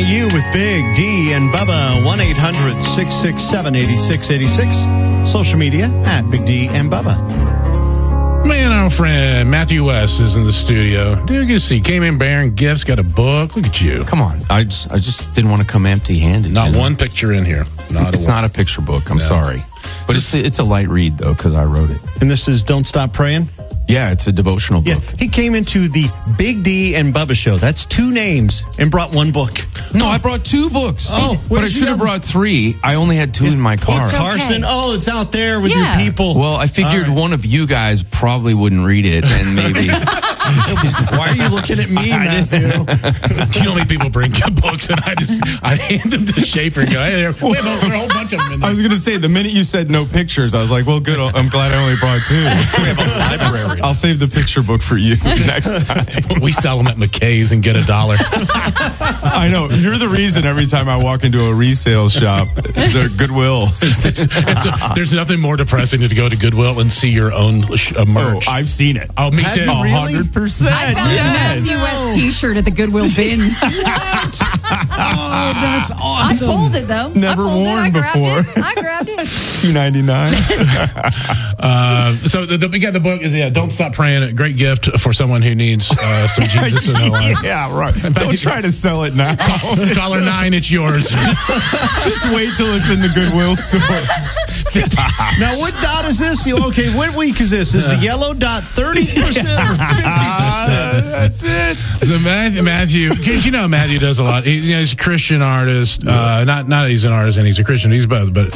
You with Big D and Bubba, 1-800-667-8686. Social media at Big D and Bubba. Man, our friend Matthew West is in the studio. Dude, you see, came in bearing gifts, got a book. Look at you. Come on. I just didn't want to come empty-handed. Not one picture in here. It's not a picture book. I'm sorry. But it's a light read, though, because I wrote it. And this is Don't Stop Praying? Yeah, it's a devotional book. Yeah, he came into the Big D and Bubba show. That's two names and brought one book. No, I brought two books. Oh, but I should have brought three. I only had two in my car. It's Carson. Oh, it's out there with your people. Well, I figured one of you guys probably wouldn't read it, and maybe. Why are you looking at me, Matthew? Do you know how many people bring books and I hand them to Schaefer and go, hey, there are a whole bunch of them in there. I was going to say, the minute you said no pictures, I was like, well, good. I'm glad I only brought two. We have a library. I'll save the picture book for you next time. We sell them at McKay's and get $1. I know. You're the reason every time I walk into a resale shop, they're Goodwill. There's nothing more depressing than to go to Goodwill and see your own merch. Oh, I've seen it. Oh, me Have too. you really? 100%. I found a Matthew West t-shirt at the Goodwill bins. Oh, that's I awesome. pulled it, though. Never I pulled worn it. I grabbed before. it. I grabbed it. $2.99. So the book is Don't Stop Praying. A great gift for someone who needs some Jesus in their life. Yeah, right. Don't try to sell it now. Caller 9, it's yours. Just wait till it's in the Goodwill store. Now, what dot is this? Okay, what week is this? Is the yellow dot 30% or 50%? That's it. So Matthew, you know Matthew does a lot. He's a Christian artist. Not that he's an artist and he's a Christian. He's both. But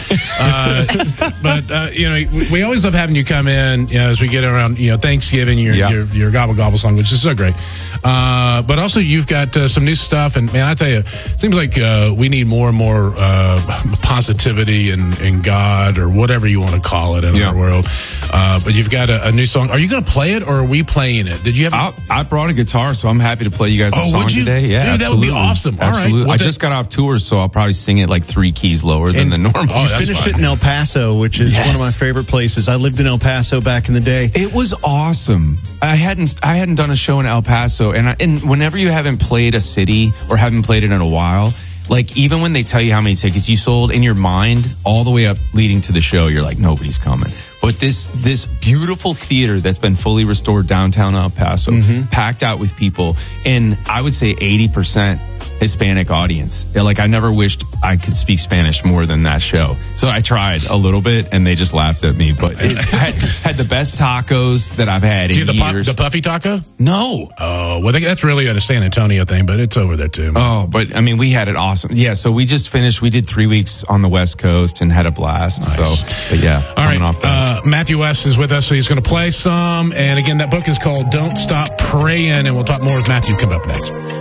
we always love having you come in. As we get around Thanksgiving, your Gobble Gobble song, which is so great. But also you've got some new stuff, and man, I tell you, it seems like we need more and more positivity in God or whatever you want to call it in our world. But you've got a new song. Are you going to play it or are we playing it? Did you have? I brought a guitar, so I'm happy to play you guys a song today. Yeah, dude, that would be awesome. All right. I just got off tour, so I'll probably sing it like 3 keys lower than the normal. You finished it in El Paso, which is one of my favorite places. I lived in El Paso back in the day. It was awesome. I hadn't done a show in El Paso, and whenever you haven't played a city or haven't played it in a while, like even when they tell you how many tickets you sold, in your mind, all the way up leading to the show, you're like, nobody's coming. But this beautiful theater that's been fully restored downtown El Paso, packed out with people, and I would say 80% Hispanic audience. Like, I never wished I could speak Spanish more than that show. So I tried a little bit, and they just laughed at me. But it had the best tacos that I've had in years. The puffy taco? No. Oh, well, that's really a San Antonio thing, but it's over there too. Oh, but I mean, we had it awesome. Yeah, so we just finished. We did 3 weeks on the West Coast and had a blast. Nice. So, but yeah, all right. Off that. Matthew West is with us, so he's going to play some. And again, that book is called Don't Stop Praying, and we'll talk more with Matthew coming up next.